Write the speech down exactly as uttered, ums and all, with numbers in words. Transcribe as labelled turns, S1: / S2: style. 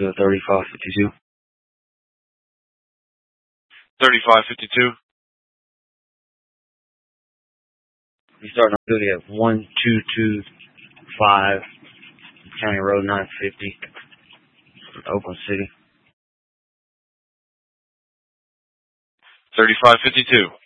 S1: to thirty-five fifty-two.
S2: thirty-five fifty-two.
S1: We starting on duty at one two two five County Road nine fifty, Oakland City.
S2: thirty-five fifty-two.